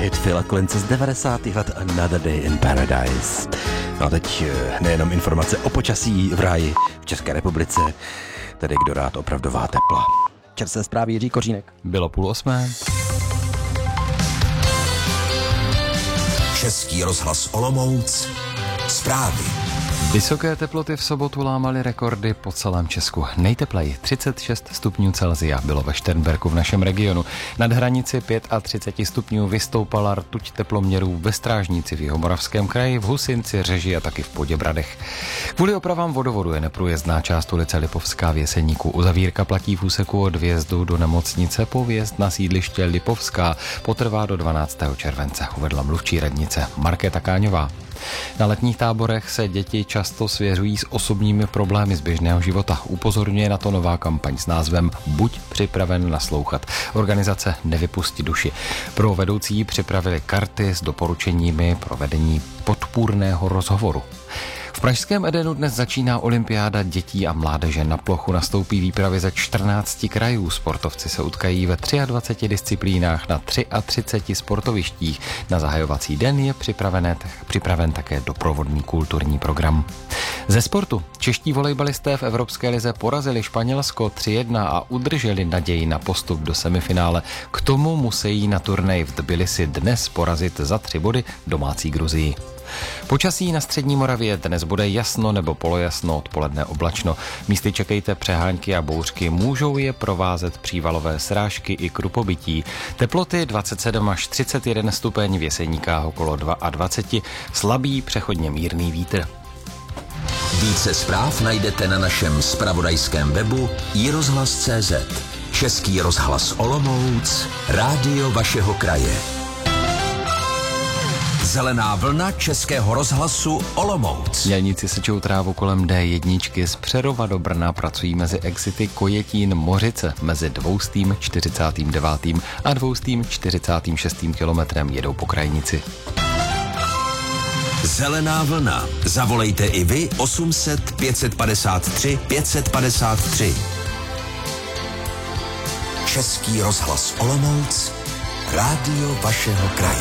hit Phila Collinse z 90. let Another Day in Paradise. No a teď nejenom informace o počasí v ráji v České republice, tedy kdo rád opravdová tepla. Čerstvé zprávy Jiří Kořínek. Bylo 7:30. Český rozhlas Olomouc. Zprávy. Vysoké teploty v sobotu lámaly rekordy po celém Česku. Nejtepleji 36 stupňů Celsia bylo ve Šternberku v našem regionu. Nad hranici 35 stupňů vystoupala rtuť teploměrů ve Strážnici v Jihomoravském kraji, v Husinci, Řeži a taky v Poděbradech. Kvůli opravám vodovodu je neprůjezdná část ulice Lipovská v Jeseníku. Uzavírka platí v úseku od vjezdu do nemocnice po vjezd na sídliště Lipovská. Potrvá do 12. července, uvedla mluvčí radnice Markéta Káňová. Na letních táborech se děti často svěřují s osobními problémy z běžného života. Upozorňuje na to nová kampaň s názvem Buď připraven naslouchat. Organizace Nevypusti duši. Pro vedoucí připravili karty s doporučeními pro vedení podpůrného rozhovoru. V pražském Edenu dnes začíná olympiáda dětí a mládeže. Na plochu nastoupí výpravy ze 14 krajů. Sportovci se utkají ve 23 disciplínách na 33 sportovištích. Na zahajovací den je připraven také doprovodný kulturní program. Ze sportu. Čeští volejbalisté v Evropské lize porazili Španělsko 3-1 a udrželi naději na postup do semifinále. K tomu musí na turnej v Tbilisi dnes porazit za 3 body domácí Gruzii. Počasí na střední Moravě dnes bude jasno nebo polojasno, odpoledne oblačno. Místy čekejte přehánky a bouřky, můžou je provázet přívalové srážky i krupobytí. Teploty 27 až 31 stupeň, v Jeseníkách okolo 22, slabý přechodně mírný vítr. Více zpráv najdete na našem zpravodajském webu iRozhlas.cz. Český rozhlas Olomouc, rádio vašeho kraje. Zelená vlna Českého rozhlasu Olomouc. Dělníci sečou trávu kolem D1 z Přerova do Brna, pracují mezi exity Kojetín Mořice. Mezi 249. a 246. kilometrem jedou po krajnici. Zelená vlna. Zavolejte i vy 800 553 553. Český rozhlas Olomouc, rádio vašeho kraje.